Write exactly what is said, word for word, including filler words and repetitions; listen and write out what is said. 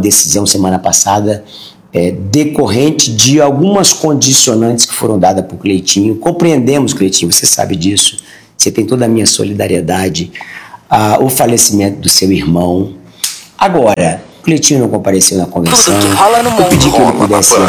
decisão semana passada, é, decorrente de algumas condicionantes que foram dadas por Cleitinho. Compreendemos, Cleitinho, você sabe disso, você tem toda a minha solidariedade, ah, o falecimento do seu irmão. Agora, Cleitinho não compareceu na convenção, eu pedi que ele pudesse